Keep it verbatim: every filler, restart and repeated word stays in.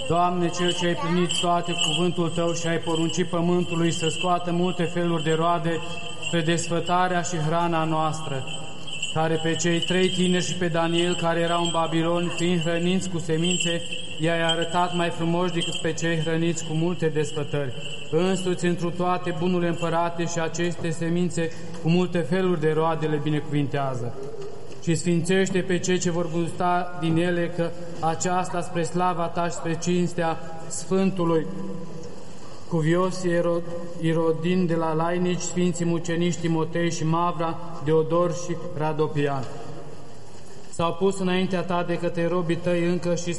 Doamne, Cel ce ai plinit toate cuvântul Tău și ai poruncit pământului să scoată multe feluri de roade spre desfătarea și hrana noastră, care pe cei trei tineri și pe Daniel, care erau în Babilon, fiind hrăniți cu semințe, i-ai arătat mai frumoși decât pe cei hrăniți cu multe desfătări. Însuți întru toate bunule împărate și aceste semințe cu multe feluri de roade le binecuvintează. Și sfințește pe cei ce vor gusta din ele, că aceasta spre slava Ta și spre cinstea Sfântului Cuvios Irodin de la Lainici, Sfinții Muceniști Timotei și Mavra, Deodor și Radopian. S-au pus înaintea Ta de către robii Tăi încă și